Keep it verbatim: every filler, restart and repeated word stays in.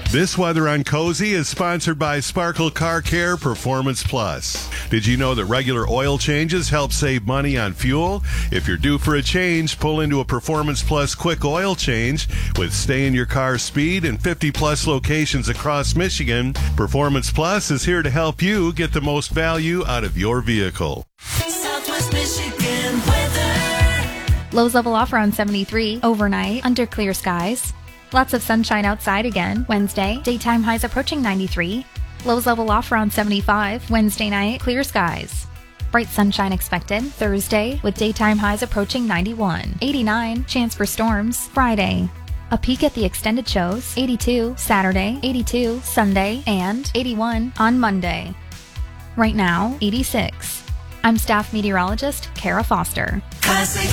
This weather on Cozy is sponsored by Sparkle Car Care Performance Plus. Did you know that regular oil changes help save money on fuel? If you're due for a change, pull into a Performance Plus quick oil change with stay in your car speed and fifty plus locations across Michigan. Performance Plus is here to help you get the most value out of your vehicle. Southwest Michigan weather. Lows level off around seventy-three overnight under clear skies. Lots of sunshine outside again Wednesday. Daytime highs approaching ninety-three. Lows level off around seventy-five. Wednesday night, clear skies. Bright sunshine expected Thursday with daytime highs approaching ninety-one. eighty-nine, chance for storms Friday. A peek at the extended shows, eighty-two Saturday, eighty-two Sunday, and eighty-one on Monday. Right now, eighty-six. I'm staff meteorologist Kara Foster. Classic